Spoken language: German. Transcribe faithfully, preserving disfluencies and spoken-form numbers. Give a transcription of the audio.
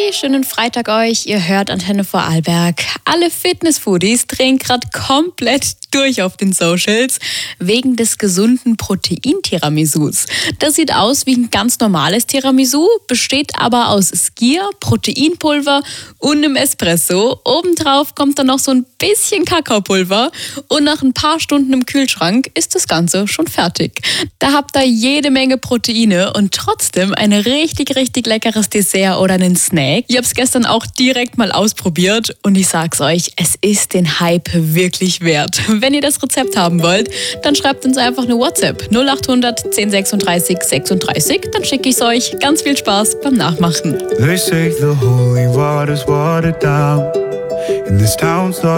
schönen Freitag euch. Ihr hört Antenne Vorarlberg. Alle Fitness-Foodies drehen gerade komplett durch auf den Socials wegen des gesunden Protein-Tiramisus. Das sieht aus wie ein ganz normales Tiramisu, besteht aber aus Skier, Proteinpulver und einem Espresso. Obendrauf kommt dann noch so ein bisschen Kakaopulver und nach ein paar Stunden im Kühlschrank ist das Ganze schon fertig. Da habt ihr jede Menge Proteine und trotzdem ein richtig, richtig leckeres Dessert oder einen Snack. Ich habe es gestern auch direkt mal ausprobiert und ich sag's euch, es ist den Hype wirklich wert. Wenn ihr das Rezept haben wollt, dann schreibt uns einfach eine WhatsApp null acht hundert zehn sechsunddreißig sechsunddreißig, dann schicke ich es euch. Ganz viel Spaß beim Nachmachen. They say the holy water's watered down in this town.